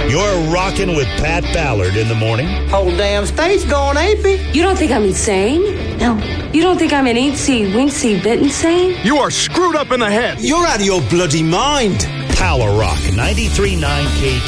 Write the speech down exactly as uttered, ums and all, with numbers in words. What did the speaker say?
You're rocking with Pat Ballard in the morning. Whole damn state's going apey. You don't think I'm insane? No. You don't think I'm an ain'tsy, wincy bit insane? You are screwed up in the head. You're out of your bloody mind. Power Rock ninety-three point nine K